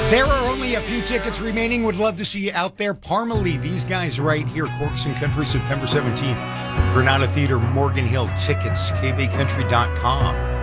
There are only a few tickets remaining. Would love to see you out there. Parmalee, these guys right here, Corks and Country, September 17th. Granada Theater, Morgan Hill. Tickets, kbaycountry.com.